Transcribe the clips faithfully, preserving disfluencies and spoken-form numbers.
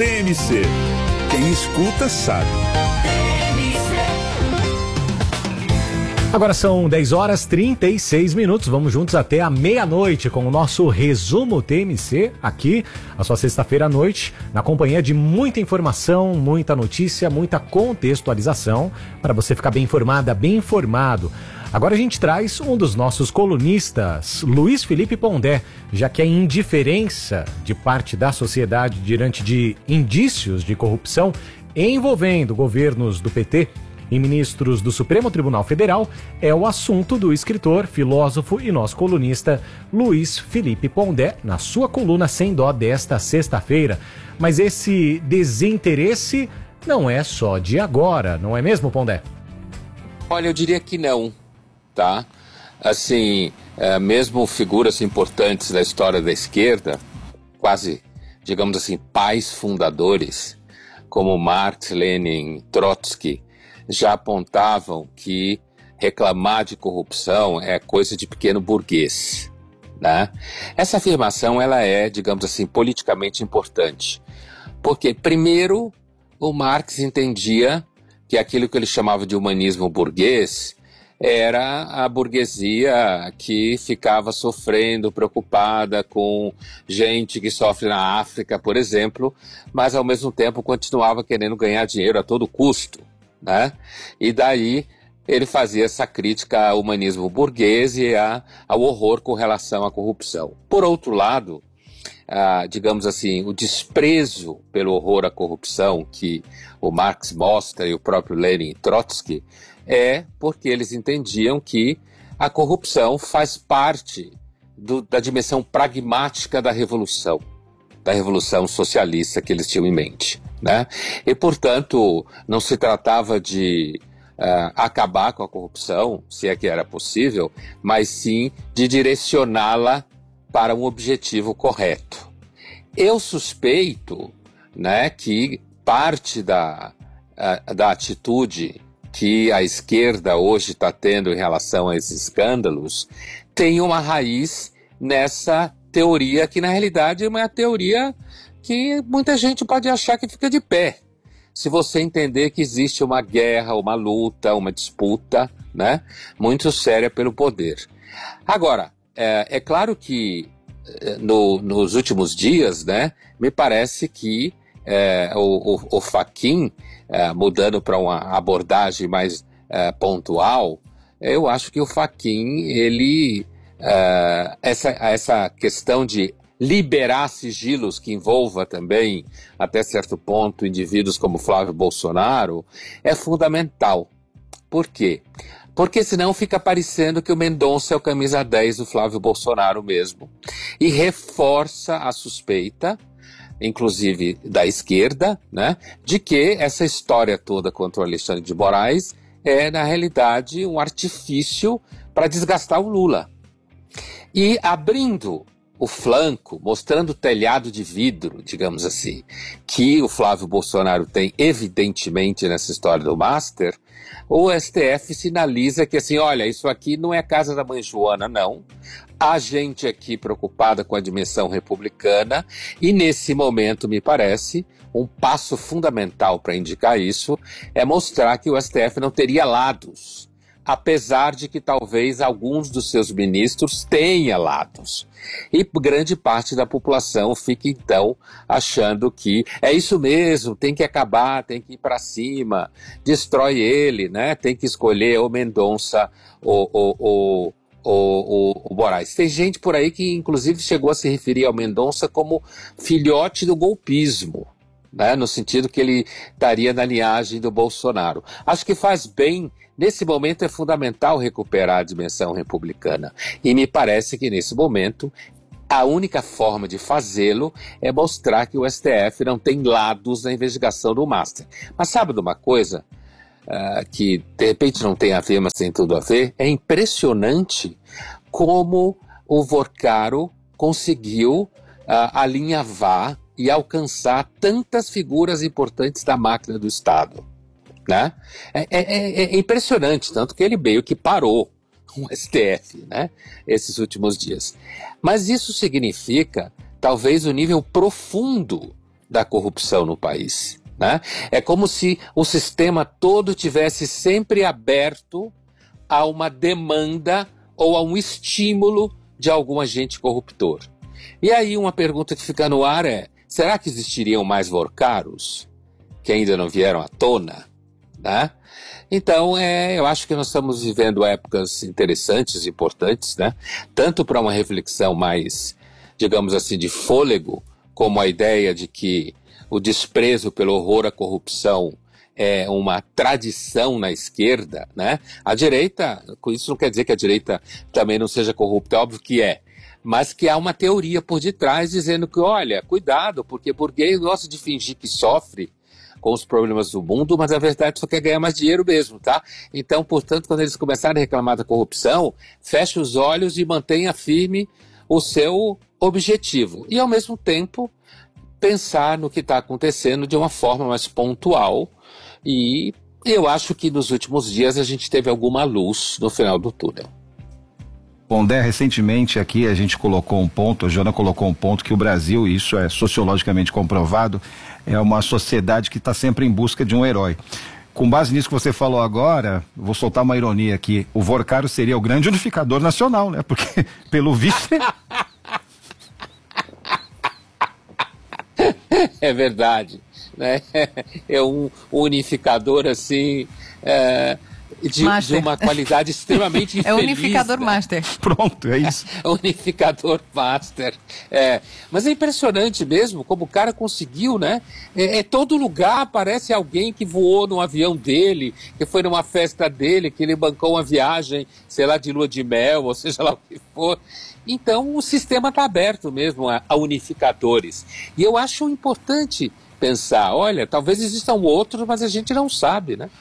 T M C. Quem escuta sabe. Agora são dez horas e trinta e seis minutos, vamos juntos até a meia-noite com o nosso resumo T M C, aqui, a sua sexta-feira à noite, na companhia de muita informação, muita notícia, muita contextualização, para você ficar bem informada, bem informado. Agora a gente traz um dos nossos colunistas, Luiz Felipe Pondé, já que a indiferença de parte da sociedade diante de indícios de corrupção envolvendo governos do P T e ministros do Supremo Tribunal Federal é o assunto do escritor, filósofo e nosso colunista Luiz Felipe Pondé, na sua coluna Sem Dó desta sexta-feira. Mas esse desinteresse não é só de agora, não é mesmo, Pondé? Olha, eu diria que não, tá? Assim, é, mesmo figuras importantes da história da esquerda, quase, digamos assim, pais fundadores, como Marx, Lenin, Trotsky, já apontavam que reclamar de corrupção é coisa de pequeno burguês, né? Essa afirmação ela é, digamos assim, politicamente importante, porque primeiro o Marx entendia que aquilo que ele chamava de humanismo burguês era a burguesia que ficava sofrendo, preocupada com gente que sofre na África, por exemplo, mas ao mesmo tempo continuava querendo ganhar dinheiro a todo custo, né? E daí ele fazia essa crítica ao humanismo burguês e a, ao horror com relação à corrupção. Por outro lado, ah, digamos assim, o desprezo pelo horror à corrupção que o Marx mostra e o próprio Lenin e Trotsky é porque eles entendiam que a corrupção faz parte do, da dimensão pragmática da revolução, da revolução socialista que eles tinham em mente, né? E, portanto, não se tratava de uh, acabar com a corrupção, se é que era possível, mas sim de direcioná-la para um objetivo correto. Eu suspeito, né, que parte da, uh, da atitude que a esquerda hoje está tendo em relação a esses escândalos tem uma raiz nessa teoria que, na realidade, é uma teoria que muita gente pode achar que fica de pé. Se você entender que existe uma guerra, uma luta, uma disputa, né, muito séria pelo poder. Agora, é, é claro que no, nos últimos dias, né, me parece que é, o, o, o Fachin, é, mudando para uma abordagem mais é, pontual, eu acho que o Fachin, ele, é, essa, essa questão de liberar sigilos que envolva também, até certo ponto, indivíduos como Flávio Bolsonaro, é fundamental. Por quê? Porque senão fica parecendo que o Mendonça é o camisa dez do Flávio Bolsonaro mesmo. E reforça a suspeita, inclusive da esquerda, né, de que essa história toda contra o Alexandre de Moraes é, na realidade, um artifício para desgastar o Lula. E abrindo o flanco, mostrando o telhado de vidro, digamos assim, que o Flávio Bolsonaro tem evidentemente nessa história do Master, o S T F sinaliza que assim, olha, isso aqui não é a casa da mãe Joana, não. Há gente aqui preocupada com a dimensão republicana e nesse momento, me parece, um passo fundamental para indicar isso é mostrar que o S T F não teria lados, apesar de que talvez alguns dos seus ministros tenham lados. E grande parte da população fica, então, achando que é isso mesmo, tem que acabar, tem que ir para cima, destrói ele, né? Tem que escolher o Mendonça ou o, o, o, o Moraes. Tem gente por aí que, inclusive, chegou a se referir ao Mendonça como filhote do golpismo, né? No sentido que ele estaria na linhagem do Bolsonaro. Acho que faz bem. Nesse momento é fundamental recuperar a dimensão republicana e me parece que nesse momento a única forma de fazê-lo é mostrar que o S T F não tem lados na investigação do Master. Mas sabe de uma coisa uh, que de repente não tem a ver, mas tem tudo a ver? É impressionante como o Vorcaro conseguiu uh, alinhavar e alcançar tantas figuras importantes da máquina do Estado. Né? É, é, é impressionante, tanto que ele meio que parou o S T F, né, esses últimos dias. Mas isso significa, talvez, o nível profundo da corrupção no país, né? É como se o sistema todo tivesse sempre aberto a uma demanda ou a um estímulo de algum agente corruptor. E aí uma pergunta que fica no ar é: será que existiriam mais Vorcaros que ainda não vieram à tona, né? Então, é, eu acho que nós estamos vivendo épocas interessantes, importantes, né? Tanto para uma reflexão mais, digamos assim, de fôlego, como a ideia de que o desprezo pelo horror à corrupção é uma tradição na esquerda, né? A direita, isso não quer dizer que a direita também não seja corrupta, é óbvio que é, mas que há uma teoria por detrás dizendo que, olha, cuidado, porque burguês gosta de fingir que sofre com os problemas do mundo, mas a verdade só quer ganhar mais dinheiro mesmo, tá? Então, portanto, quando eles começarem a reclamar da corrupção, feche os olhos e mantenha firme o seu objetivo. E, ao mesmo tempo, pensar no que está acontecendo de uma forma mais pontual. E eu acho que nos últimos dias a gente teve alguma luz no final do túnel. Pondé, recentemente aqui a gente colocou um ponto, a Joana colocou um ponto que o Brasil, e isso é sociologicamente comprovado, é uma sociedade que está sempre em busca de um herói. Com base nisso que você falou agora, vou soltar uma ironia aqui, o Vorcaro seria o grande unificador nacional, né? Porque, pelo visto... É verdade, né? É um unificador assim... É... De, de uma qualidade extremamente infeliz. É o unificador né? master. Pronto, é isso. É o unificador master. É. Mas é impressionante mesmo como o cara conseguiu, né? É, é todo lugar aparece alguém que voou num avião dele, que foi numa festa dele, que ele bancou uma viagem, sei lá, de lua de mel, ou seja lá o que for. Então o sistema está aberto mesmo a, a unificadores. E eu acho importante pensar, olha, talvez existam outros, mas a gente não sabe, né?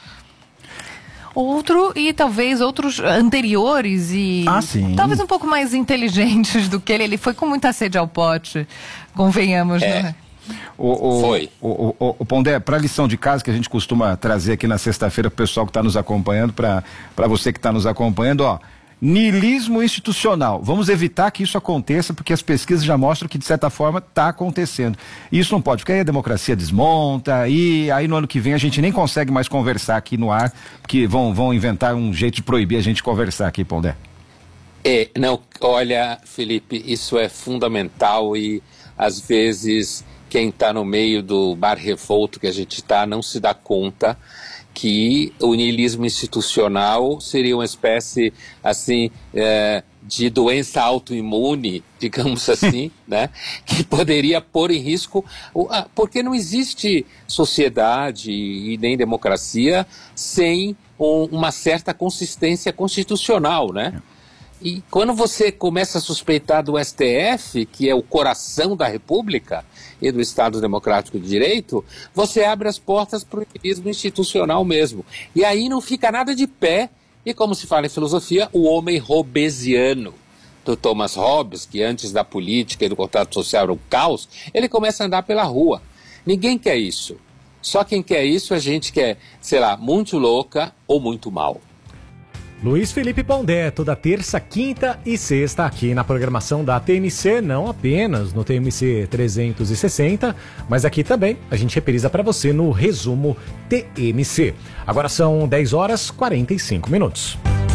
Outro e talvez outros anteriores e ah, sim. talvez um pouco mais inteligentes do que ele. Ele foi com muita sede ao pote, convenhamos, é. né? O, o, foi. O, o, o, o Pondé, para a lição de casa que a gente costuma trazer aqui na sexta-feira para o pessoal que está nos acompanhando, para você que está nos acompanhando, ó, niilismo institucional. Vamos evitar que isso aconteça, porque as pesquisas já mostram que, de certa forma, está acontecendo. E isso não pode, porque aí a democracia desmonta, e aí no ano que vem a gente nem consegue mais conversar aqui no ar, porque vão, vão inventar um jeito de proibir a gente conversar aqui, Pondé. É, não, olha, Felipe, isso é fundamental e, às vezes, quem está no meio do bar revolto que a gente está não se dá conta que o niilismo institucional seria uma espécie, assim, é, de doença autoimune, digamos assim, né? Que poderia pôr em risco, porque não existe sociedade e nem democracia sem um, uma certa consistência constitucional, né? E quando você começa a suspeitar do S T F, que é o coração da República e do Estado Democrático de Direito, você abre as portas para o niilismo institucional mesmo. E aí não fica nada de pé, e como se fala em filosofia, o homem hobbesiano do Thomas Hobbes, que antes da política e do contrato social era um caos, ele começa a andar pela rua. Ninguém quer isso. Só quem quer isso é gente que é, sei lá, muito louca ou muito mal. Luiz Felipe Pondé, toda terça, quinta e sexta aqui na programação da T M C, não apenas no T M C trezentos e sessenta, mas aqui também a gente reprisa para você no Resumo T M C. Agora são dez horas e quarenta e cinco minutos.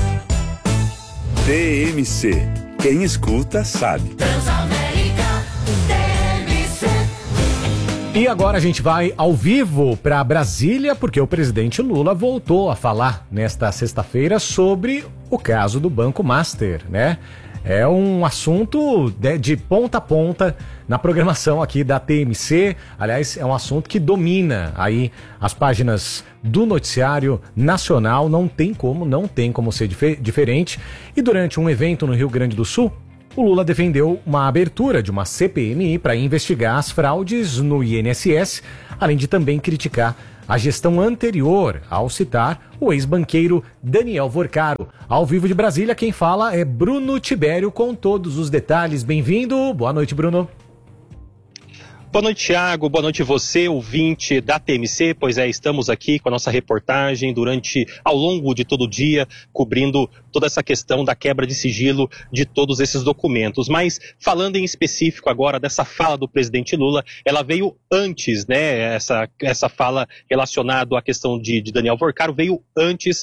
T M C, quem escuta sabe. E agora a gente vai ao vivo para Brasília, porque o presidente Lula voltou a falar nesta sexta-feira sobre o caso do Banco Master, né? É um assunto de, de ponta a ponta na programação aqui da T M C. Aliás, é um assunto que domina aí as páginas do noticiário nacional. Não tem como, não tem como ser dif- diferente. E durante um evento no Rio Grande do Sul, o Lula defendeu uma abertura de uma C P M I para investigar as fraudes no I N S S, além de também criticar a gestão anterior, ao citar o ex-banqueiro Daniel Vorcaro. Ao vivo de Brasília, quem fala é Bruno Tibério, com todos os detalhes. Bem-vindo. Boa noite, Bruno. Boa noite, Thiago. Boa noite você, ouvinte da T M C. Pois é, estamos aqui com a nossa reportagem durante, ao longo de todo o dia, cobrindo toda essa questão da quebra de sigilo de todos esses documentos. Mas, falando em específico agora dessa fala do presidente Lula, ela veio antes, né? Essa, essa fala relacionada à questão de, de Daniel Vorcaro veio antes,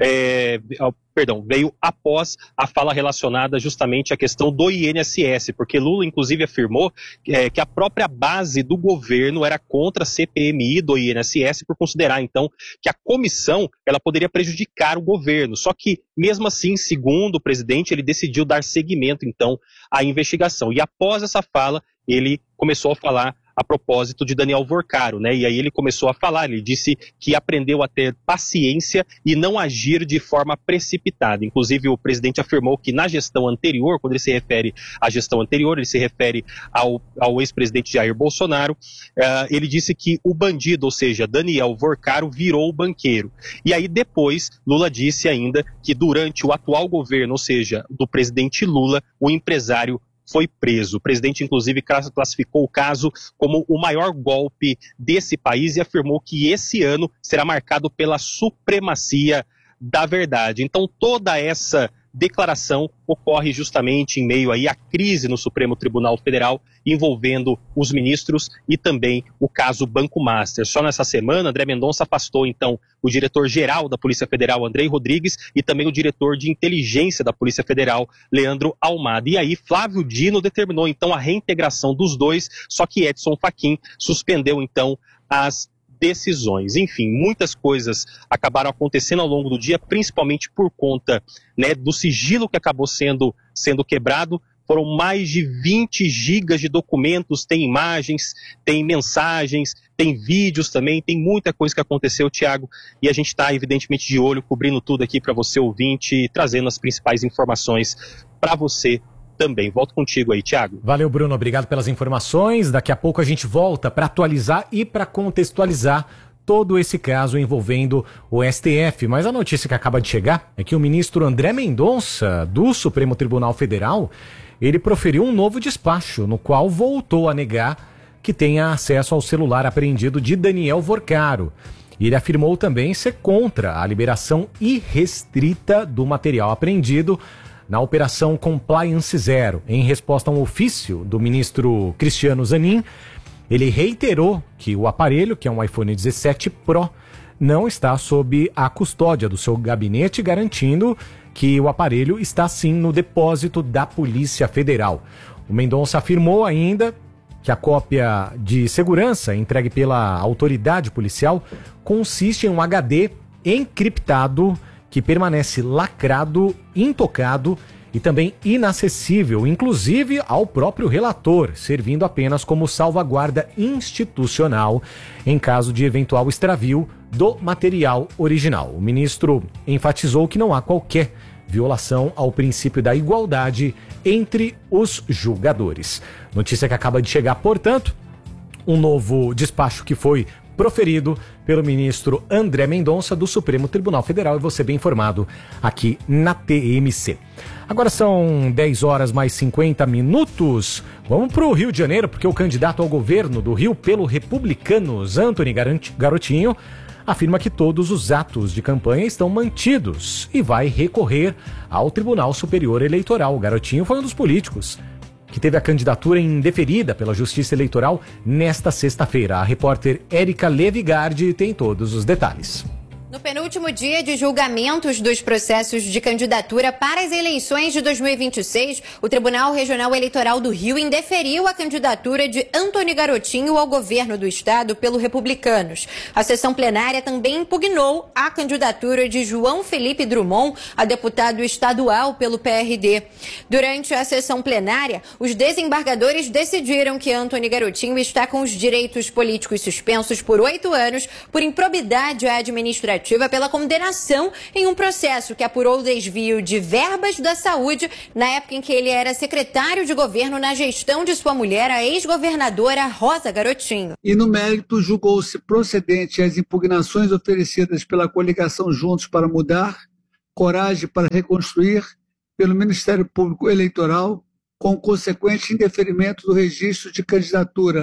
é, perdão, veio após a fala relacionada justamente à questão do I N S S, porque Lula, inclusive, afirmou é, que a própria base do governo era contra a C P M I do I N S S por considerar, então, que a comissão ela poderia prejudicar o governo. Só que, mesmo assim, segundo o presidente, ele decidiu dar seguimento, então, à investigação. E após essa fala, ele começou a falar a propósito de Daniel Vorcaro, né? E aí ele começou a falar, ele disse que aprendeu a ter paciência e não agir de forma precipitada. Inclusive, o presidente afirmou que na gestão anterior, quando ele se refere à gestão anterior, ele se refere ao, ao ex-presidente Jair Bolsonaro, uh, ele disse que o bandido, ou seja, Daniel Vorcaro, virou o banqueiro. E aí depois, Lula disse ainda que durante o atual governo, ou seja, do presidente Lula, o empresário foi preso. O presidente, inclusive, classificou o caso como o maior golpe desse país e afirmou que esse ano será marcado pela supremacia da verdade. Então, toda essa declaração ocorre justamente em meio aí à crise no Supremo Tribunal Federal envolvendo os ministros e também o caso Banco Master. Só nessa semana, André Mendonça afastou, então, o diretor-geral da Polícia Federal, Andrei Rodrigues, e também o diretor de inteligência da Polícia Federal, Leandro Almada. E aí, Flávio Dino determinou, então, a reintegração dos dois, só que Edson Fachin suspendeu, então, as decisões. Enfim, muitas coisas acabaram acontecendo ao longo do dia, principalmente por conta, né, do sigilo que acabou sendo, sendo quebrado. Foram mais de vinte gigas de documentos, tem imagens, tem mensagens, tem vídeos também, tem muita coisa que aconteceu, Thiago, e a gente está evidentemente de olho, cobrindo tudo aqui para você ouvinte, trazendo as principais informações para você também. Volto contigo aí, Thiago. Valeu, Bruno. Obrigado pelas informações. Daqui a pouco a gente volta para atualizar e para contextualizar todo esse caso envolvendo o S T F. Mas a notícia que acaba de chegar é que o ministro André Mendonça, do Supremo Tribunal Federal, ele proferiu um novo despacho, no qual voltou a negar que tenha acesso ao celular apreendido de Daniel Vorcaro. E ele afirmou também ser contra a liberação irrestrita do material apreendido na Operação Compliance Zero. Em resposta a um ofício do ministro Cristiano Zanin, ele reiterou que o aparelho, que é um iPhone dezessete Pro, não está sob a custódia do seu gabinete, garantindo que o aparelho está sim no depósito da Polícia Federal. O Mendonça afirmou ainda que a cópia de segurança entregue pela autoridade policial consiste em um H D encriptado que permanece lacrado, intocado e também inacessível, inclusive ao próprio relator, servindo apenas como salvaguarda institucional em caso de eventual extravio do material original. O ministro enfatizou que não há qualquer violação ao princípio da igualdade entre os julgadores. Notícia que acaba de chegar, portanto, um novo despacho que foi proferido pelo ministro André Mendonça do Supremo Tribunal Federal, e você bem informado aqui na T M C. Agora são dez horas mais cinquenta minutos. Vamos para o Rio de Janeiro, porque o candidato ao governo do Rio pelo Republicanos, Antony Garotinho, afirma que todos os atos de campanha estão mantidos e vai recorrer ao Tribunal Superior Eleitoral. O Garotinho foi um dos políticos que teve a candidatura indeferida pela Justiça Eleitoral nesta sexta-feira. A repórter Érica Levigardi tem todos os detalhes. No penúltimo dia de julgamentos dos processos de candidatura para as eleições de dois mil e vinte e seis, o Tribunal Regional Eleitoral do Rio indeferiu a candidatura de Antony Garotinho ao governo do estado pelo Republicanos. A sessão plenária também impugnou a candidatura de João Felipe Drummond a deputado estadual pelo P R D. Durante a sessão plenária, os desembargadores decidiram que Antony Garotinho está com os direitos políticos suspensos por oito anos por improbidade administrativa pela condenação em um processo que apurou o desvio de verbas da saúde na época em que ele era secretário de governo na gestão de sua mulher, a ex-governadora Rosa Garotinho. E no mérito, julgou-se procedente as impugnações oferecidas pela coligação Juntos para Mudar, Coragem para Reconstruir, pelo Ministério Público Eleitoral, com consequente indeferimento do registro de candidatura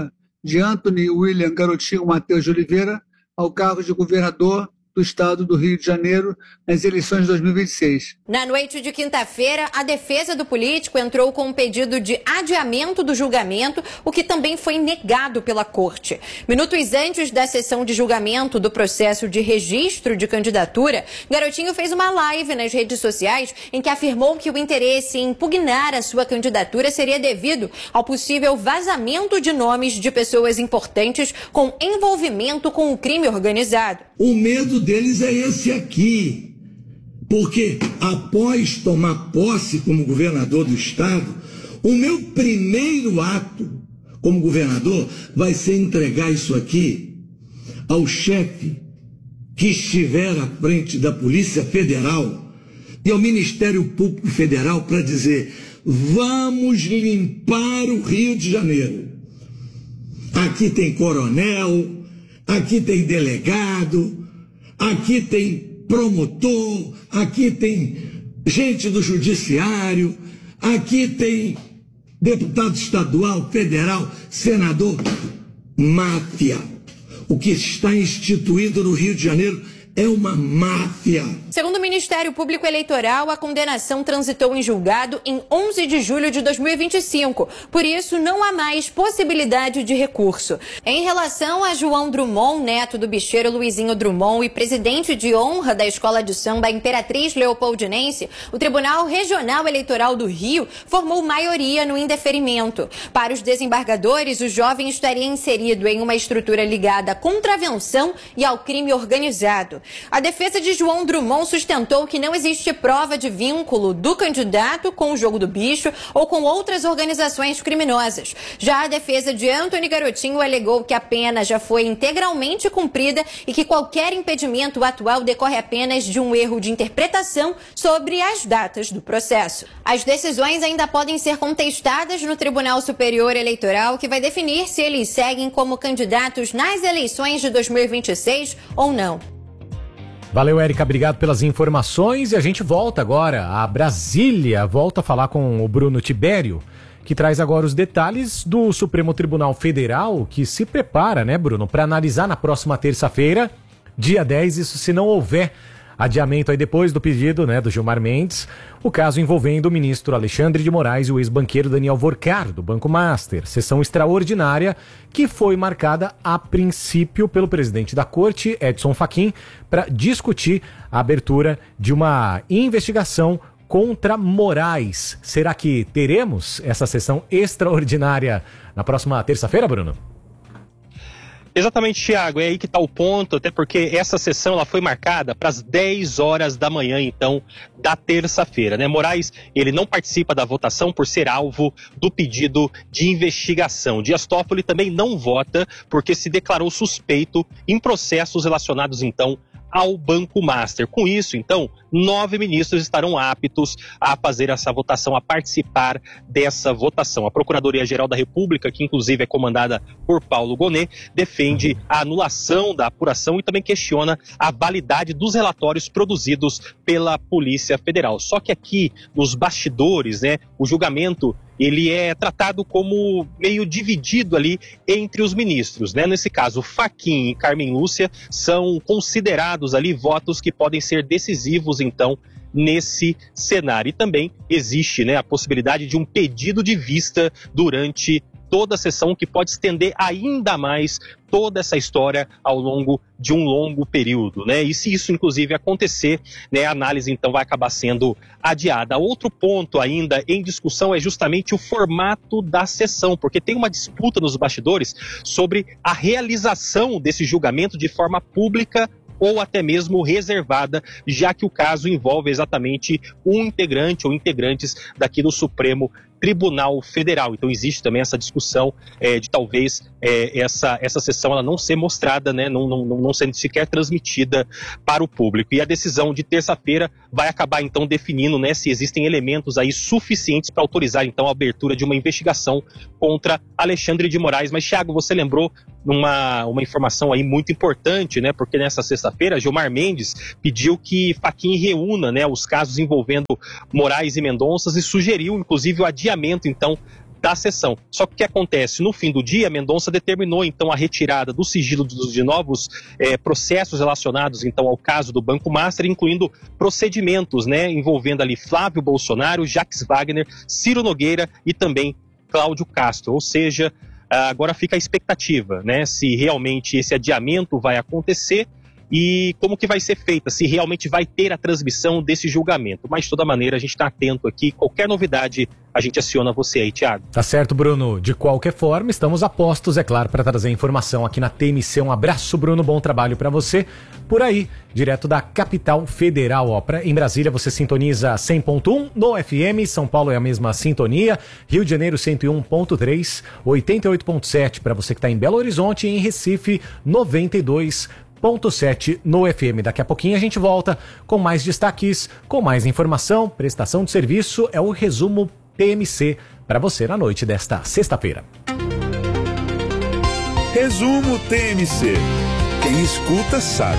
de Anthony William Garotinho Mateus de Oliveira ao cargo de governador do estado do Rio de Janeiro nas eleições de dois mil e vinte e seis. Na noite de quinta-feira, a defesa do político entrou com um pedido de adiamento do julgamento, o que também foi negado pela corte. Minutos antes da sessão de julgamento do processo de registro de candidatura, Garotinho fez uma live nas redes sociais em que afirmou que o interesse em impugnar a sua candidatura seria devido ao possível vazamento de nomes de pessoas importantes com envolvimento com o crime organizado. O medo deles é esse aqui, porque após tomar posse como governador do estado, o meu primeiro ato como governador vai ser entregar isso aqui ao chefe que estiver à frente da Polícia Federal e ao Ministério Público Federal para dizer: vamos limpar o Rio de Janeiro. Aqui tem coronel, aqui tem delegado, aqui tem promotor, aqui tem gente do judiciário, aqui tem deputado estadual, federal, senador. Máfia. O que está instituído no Rio de Janeiro é uma máfia. Segundo o Ministério Público Eleitoral, a condenação transitou em julgado em onze de julho de dois mil e vinte e cinco. Por isso, não há mais possibilidade de recurso. Em relação a João Drummond, neto do bicheiro Luizinho Drummond e presidente de honra da Escola de Samba Imperatriz Leopoldinense, o Tribunal Regional Eleitoral do Rio formou maioria no indeferimento. Para os desembargadores, o jovem estaria inserido em uma estrutura ligada à contravenção e ao crime organizado. A defesa de João Drummond sustentou que não existe prova de vínculo do candidato com o Jogo do Bicho ou com outras organizações criminosas. Já a defesa de Anthony Garotinho alegou que a pena já foi integralmente cumprida e que qualquer impedimento atual decorre apenas de um erro de interpretação sobre as datas do processo. As decisões ainda podem ser contestadas no Tribunal Superior Eleitoral, que vai definir se eles seguem como candidatos nas eleições de dois mil e vinte e seis ou não. Valeu, Érica, obrigado pelas informações e a gente volta agora a Brasília, volta a falar com o Bruno Tibério, que traz agora os detalhes do Supremo Tribunal Federal, que se prepara, né, Bruno, para analisar na próxima terça-feira, dia dez, isso se não houver adiamento aí depois do pedido, né, do Gilmar Mendes, o caso envolvendo o ministro Alexandre de Moraes e o ex-banqueiro Daniel Vorcar, do Banco Master. Sessão extraordinária que foi marcada a princípio pelo presidente da corte, Edson Fachin, para discutir a abertura de uma investigação contra Moraes. Será que teremos essa sessão extraordinária na próxima terça-feira, Bruno? Exatamente, Thiago, é aí que está o ponto, até porque essa sessão ela foi marcada para as dez horas da manhã, então, da terça-feira, né? Moraes, ele não participa da votação por ser alvo do pedido de investigação. Dias Toffoli também não vota porque se declarou suspeito em processos relacionados, então, ao Banco Master. Com isso, então, nove ministros estarão aptos a fazer essa votação, a participar dessa votação. A Procuradoria-Geral da República, que inclusive é comandada por Paulo Gonet, defende a anulação da apuração e também questiona a validade dos relatórios produzidos pela Polícia Federal. Só que aqui, nos bastidores, né, o julgamento ele é tratado como meio dividido ali entre os ministros, né? Nesse caso, Fachin e Carmen Lúcia são considerados ali votos que podem ser decisivos, então, nesse cenário. E também existe, né, a possibilidade de um pedido de vista durante toda a sessão, que pode estender ainda mais toda essa história ao longo de um longo período, né? E se isso, inclusive, acontecer, né, a análise, então, vai acabar sendo adiada. Outro ponto ainda em discussão é justamente o formato da sessão, porque tem uma disputa nos bastidores sobre a realização desse julgamento de forma pública ou até mesmo reservada, já que o caso envolve exatamente um integrante ou integrantes daqui do Supremo Tribunal Federal. Então existe também essa discussão é, de talvez é, essa, essa sessão ela não ser mostrada, né, não, não, não sendo sequer transmitida para o público. E a decisão de terça-feira vai acabar então definindo, né, se existem elementos aí suficientes para autorizar então a abertura de uma investigação contra Alexandre de Moraes. Mas, Thiago, você lembrou uma, uma informação aí muito importante, né, porque nessa sexta-feira Gilmar Mendes pediu que Fachin reúna, né, os casos envolvendo Moraes e Mendonça e sugeriu inclusive o adiamento então da sessão. Só que o que acontece? No fim do dia, Mendonça determinou então a retirada do sigilo de, de novos é, processos relacionados então ao caso do Banco Master, incluindo procedimentos, né, envolvendo ali Flávio Bolsonaro, Jacques Wagner, Ciro Nogueira e também Cláudio Castro. Ou seja, agora fica a expectativa, né, se realmente esse adiamento vai acontecer e como que vai ser feita, se realmente vai ter a transmissão desse julgamento. Mas, de toda maneira, a gente está atento aqui. Qualquer novidade, a gente aciona você aí, Thiago. Tá certo, Bruno. De qualquer forma, estamos a postos, é claro, para trazer informação aqui na T M C. Um abraço, Bruno. Bom trabalho para você. Por aí, direto da capital federal. Ó, pra, em Brasília, você sintoniza cem ponto um no F M. São Paulo é a mesma sintonia. Rio de Janeiro, cento e um ponto três. oitenta e oito ponto sete para você que está em Belo Horizonte. E em Recife, noventa e dois ponto sete no F M. Daqui a pouquinho a gente volta com mais destaques, com mais informação, prestação de serviço. É o resumo T M C para você na noite desta sexta-feira. Resumo T M C. Quem escuta sabe.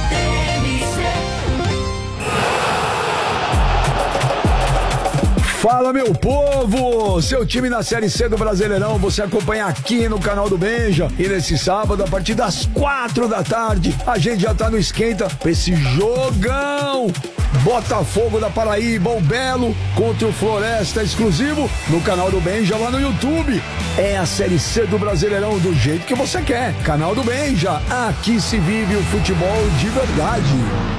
Fala, meu povo! Seu time na Série C do Brasileirão você acompanha aqui no canal do Benja. E nesse sábado, a partir das quatro da tarde, a gente já tá no esquenta pra esse jogão! Botafogo da Paraíba, o Belo contra o Floresta, exclusivo no canal do Benja lá no YouTube. É a Série C do Brasileirão do jeito que você quer. Canal do Benja, aqui se vive o futebol de verdade.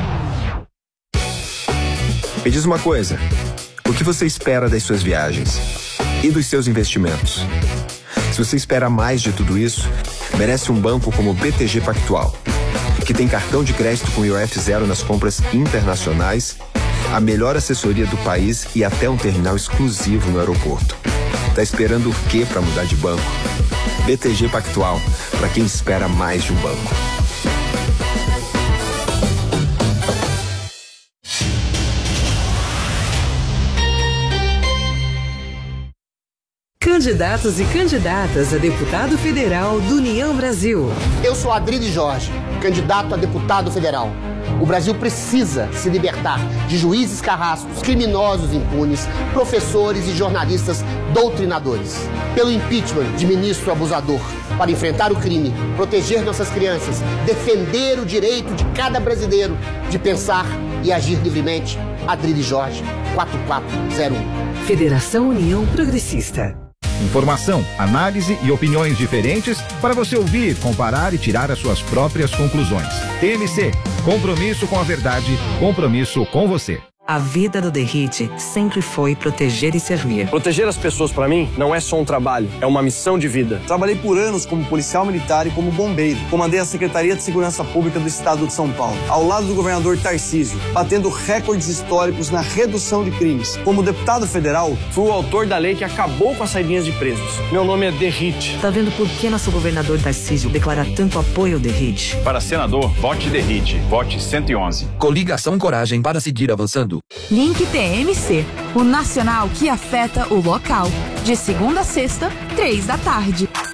Me diz uma coisa. O que você espera das suas viagens e dos seus investimentos? Se você espera mais de tudo isso, merece um banco como o B T G Pactual, que tem cartão de crédito com I O F zero nas compras internacionais, a melhor assessoria do país e até um terminal exclusivo no aeroporto. Tá esperando o quê para mudar de banco? B T G Pactual, para quem espera mais de um banco. Candidatos e candidatas a deputado federal do União Brasil. Eu sou Adriles Jorge, candidato a deputado federal. O Brasil precisa se libertar de juízes carrascos, criminosos impunes, professores e jornalistas doutrinadores. Pelo impeachment de ministro abusador, para enfrentar o crime, proteger nossas crianças, defender o direito de cada brasileiro de pensar e agir livremente. Adriles Jorge, quatro quatro zero um. Federação União Progressista. Informação, análise e opiniões diferentes para você ouvir, comparar e tirar as suas próprias conclusões. T M C, compromisso com a verdade, compromisso com você. A vida do Derrite sempre foi proteger e servir. Proteger as pessoas, para mim, não é só um trabalho, é uma missão de vida. Trabalhei por anos como policial militar e como bombeiro. Comandei a Secretaria de Segurança Pública do Estado de São Paulo, ao lado do governador Tarcísio, batendo recordes históricos na redução de crimes. Como deputado federal, fui o autor da lei que acabou com as saidinhas de presos. Meu nome é Derrite. Tá vendo por que nosso governador Tarcísio declara tanto apoio ao Derrite? Para senador, vote Derrite. Vote cento e onze. Coligação Coragem para seguir avançando. Link T M C, o nacional que afeta o local. De segunda a sexta, três da tarde.